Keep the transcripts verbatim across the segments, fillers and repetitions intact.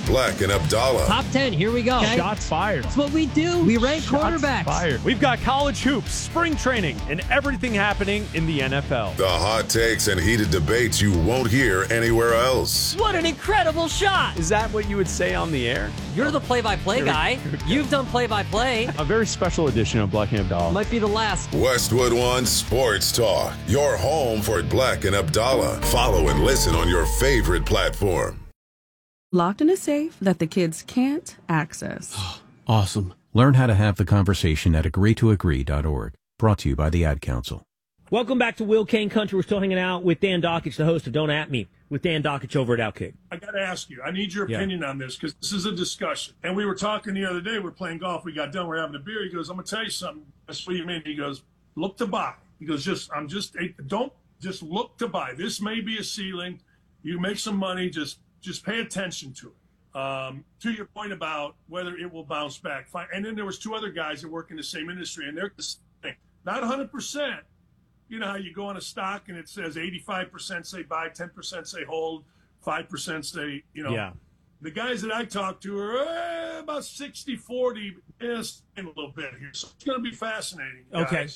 Black and Abdallah. Top ten, here we go. Okay? Shots fired. That's what we do. We rank Shots quarterbacks. fired. We've got college hoops, spring training, and everything happening in the N F L. The hot takes and heated debates you won't hear anywhere else. What an incredible shot. Is that what you would say on the air? You're the play-by-play guy. You've done play-by-play. A very special edition of Black and Abdallah. Might be the last. Westwood One Sports Talk. Your home for Black and Abdallah. Follow and listen on your favorite platform. Locked in a safe that the kids can't access. Awesome. Learn how to have the conversation at agree to agree dot org. Brought to you by the Ad Council. Welcome back to Will Kane Country. We're still hanging out with Dan Dockich, the host of Don't At Me, with Dan Dockich over at Outkick. I got to ask you, I need your Yeah. opinion on this because this is a discussion. And we were talking the other day, we we're playing golf, we got done, we we're having a beer. He goes, I'm going to tell you something. That's what you mean. He goes, look to buy. He goes, just, I'm just, don't just look to buy. This may be a ceiling. You make some money, just, just pay attention to it. Um, to your point about whether it will bounce back. Fine. And then there was two other guys that work in the same industry, and they're the same thing. Not one hundred percent. You know how you go on a stock and it says eighty-five percent say buy, ten percent say hold, five percent say, you know. Yeah. The guys that I talk to are eh, about sixty forty, yes, a little bit here. So it's going to be fascinating, guys. Okay.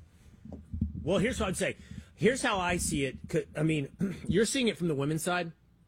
Well, here's what I'd say. Here's how I see it. I mean, you're seeing it from the women's side.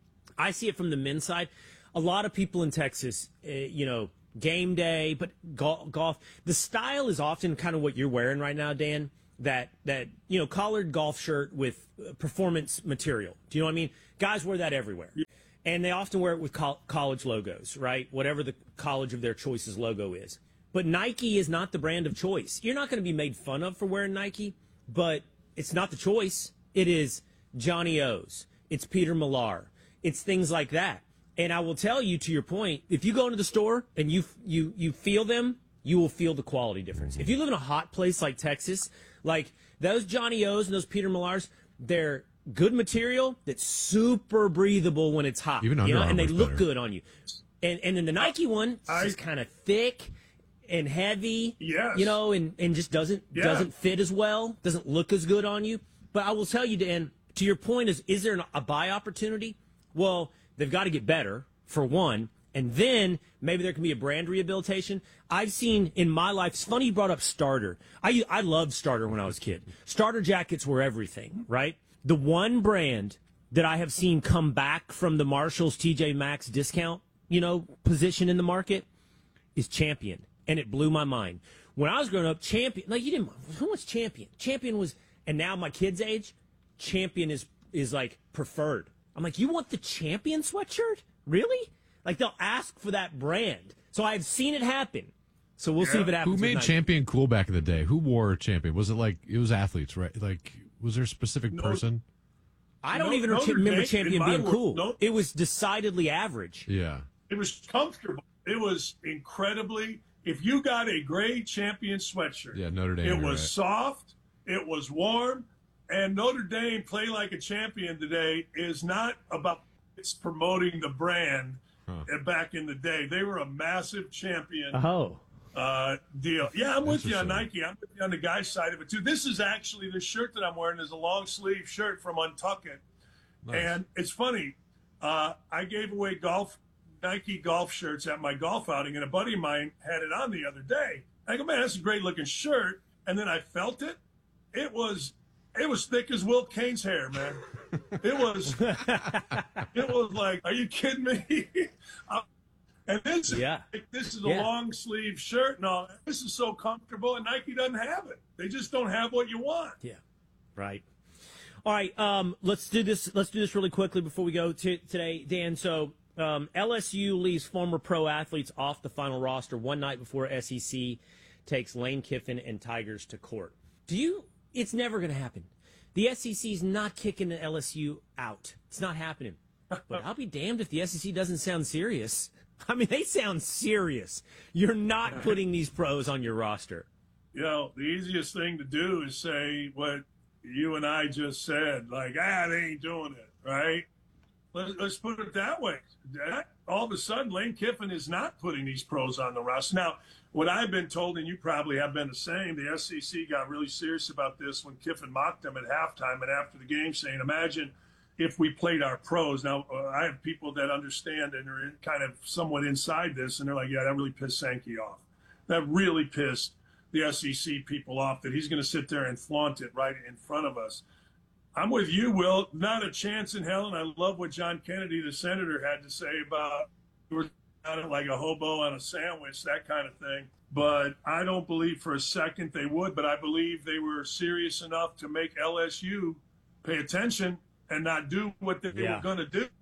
I see it from the men's side. A lot of people in Texas, uh, you know, game day, but go- golf. The style is often kind of what you're wearing right now, Dan. That, that you know, collared golf shirt with performance material. Do you know what I mean? Guys wear that everywhere. Yeah. And they often wear it with co- college logos, right? Whatever the college of their choice's logo is. But Nike is not the brand of choice. You're not going to be made fun of for wearing Nike, but it's not the choice. It is Johnny O's. It's Peter Millar. It's things like that. And I will tell you, to your point, if you go into the store and you you you feel them, you will feel the quality difference. If you live in a hot place like Texas, like those Johnny O's and those Peter Millars, they're good material that's super breathable when it's hot. Even you Under know, and they Armour's look better. good on you. And and then the Nike one I- is kind of thick and heavy. Yes. You know, and, and just doesn't Yeah. doesn't fit as well, doesn't look as good on you. But I will tell you, Dan, to your point, is is there an, a buy opportunity? Well, they've got to get better, for one, and then maybe there can be a brand rehabilitation. I've seen in my life, it's funny you brought up Starter. I, I loved Starter when I was a kid. Starter jackets were everything, right? The one brand that I have seen come back from the Marshalls T J Maxx discount, you know, position in the market is Champion, and it blew my mind. When I was growing up, Champion, like you didn't, who was Champion? Champion was, and now my kids' age, Champion is is like preferred. I'm like, you want the Champion sweatshirt? Really? Like, they'll ask for that brand. So I've seen it happen. So we'll see if it happens. Who made with Nike. Champion cool back in the day? Who wore Champion? Was it like, it was athletes, right? Like, was there a specific No. person? I don't No- even Notre remember Dame, Champion in my being world, cool. no- It was decidedly average. Yeah. It was comfortable. It was incredibly, if you got a gray Champion sweatshirt, Yeah, Notre Dame. it you're was right. soft, it was warm, and Notre Dame Play Like a Champion today is not about it's promoting the brand. Huh. Back in the day, they were a massive champion Oh. uh, deal. Yeah, I'm with you on Interesting. Nike. I'm with you on the guy's side of it too. This is actually the shirt that I'm wearing is a long sleeve shirt from Untuck It, Nice. and it's funny. Uh, I gave away golf Nike golf shirts at my golf outing, and a buddy of mine had it on the other day. I go, man, that's a great looking shirt. And then I felt it. It was it was thick as Will Kane's hair, man. It was it was like, are you kidding me? Uh, and this is Yeah. like, this is a Yeah. long sleeve shirt and all. This is so comfortable, and Nike doesn't have it. They just don't have what you want. Yeah. Right. All right. Um, let's do this. Let's do this really quickly before we go to today, Dan. So um, L S U leaves former pro athletes off the final roster one night before S E C takes Lane Kiffin and Tigers to court. Do you? It's never going to happen. The S E C is not kicking the L S U out. It's not happening. But I'll be damned if the S E C doesn't sound serious. I mean, they sound serious. You're not putting these pros on your roster. You know, the easiest thing to do is say what you and I just said, like, ah, they ain't doing it, right? Let's, let's put it that way. That, all of a sudden, Lane Kiffin is not putting these pros on the roster. Now, what I've been told, and you probably have been the same, the S E C got really serious about this when Kiffin mocked them at halftime and after the game, saying, imagine if we played our pros. Now, uh, I have people that understand and are in, kind of somewhat inside this, and they're like, yeah, that really pissed Sankey off. That really pissed the S E C people off that he's going to sit there and flaunt it right in front of us. I'm with you, Will. Not a chance in hell, and I love what John Kennedy, the senator, had to say about we're on it like a hobo on a sandwich, that kind of thing. But I don't believe for a second they would, but I believe they were serious enough to make L S U pay attention and not do what they Yeah. were going to do.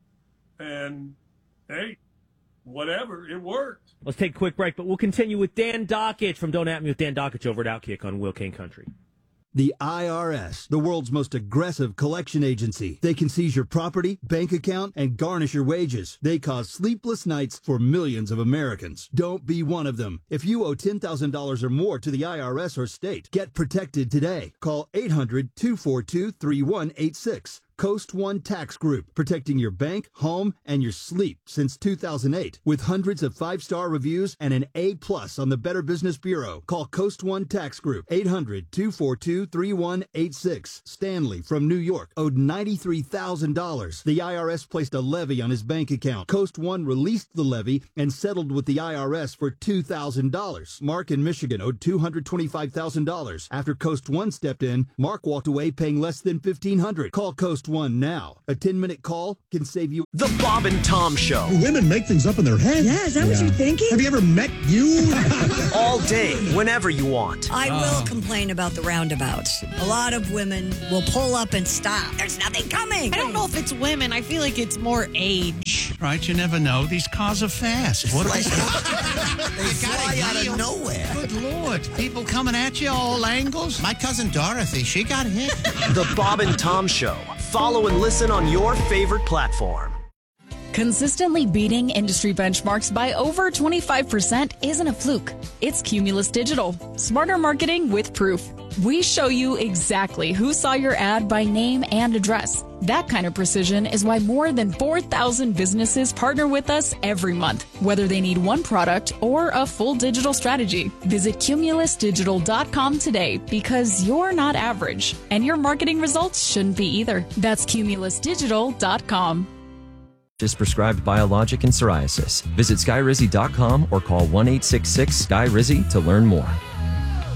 And, hey, whatever, it worked. Let's take a quick break, but we'll continue with Dan Dockich from Don't At Me with Dan Dockich over at Outkick on Will King Country. The I R S, the world's most aggressive collection agency. They can seize your property, bank account, and garnish your wages. They cause sleepless nights for millions of Americans. Don't be one of them. If you owe ten thousand dollars or more to the I R S or state, get protected today. Call eight hundred, two four two, three one eight six. Coast One Tax Group, protecting your bank, home, and your sleep since two thousand eight. With hundreds of five-star reviews and an A plus on the Better Business Bureau. Call Coast One Tax Group, eight hundred, two four two, three one eight six. Stanley from New York owed ninety-three thousand dollars. The I R S placed a levy on his bank account. Coast One released the levy and settled with the I R S for two thousand dollars. Mark in Michigan owed two hundred twenty-five thousand dollars. After Coast One stepped in, Mark walked away paying less than fifteen hundred dollars. Call Coast One now. A ten-minute call can save you. The Bob and Tom Show. Women make things up in their head. Yeah, is that yeah. what you're thinking? Have you ever met you? All day, whenever you want. I oh. will complain about the roundabouts. A lot of women will pull up and stop. There's nothing coming. I don't know if it's women. I feel like it's more age. Right, you never know. These cars are fast. What are they? They fly out of nowhere. Good Lord. People coming at you all angles. My cousin Dorothy, she got hit. The Bob and Tom Show. Follow and listen on your favorite platform. Consistently beating industry benchmarks by over twenty-five percent isn't a fluke. It's Cumulus Digital. Smarter marketing with proof. We show you exactly who saw your ad by name and address. That kind of precision is why more than four thousand businesses partner with us every month, whether they need one product or a full digital strategy. Visit cumulus digital dot com today because you're not average, and your marketing results shouldn't be either. That's cumulus digital dot com. Is prescribed biologic and psoriasis. Visit skyrizi dot com or call one eight six six, S K Y R I Z Z Y to learn more.